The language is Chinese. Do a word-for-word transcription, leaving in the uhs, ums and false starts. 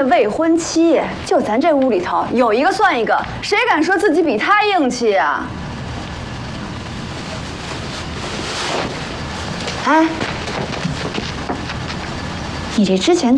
未婚妻，就咱这屋里头有一个算一个，谁敢说自己比他硬气啊？哎，你这之前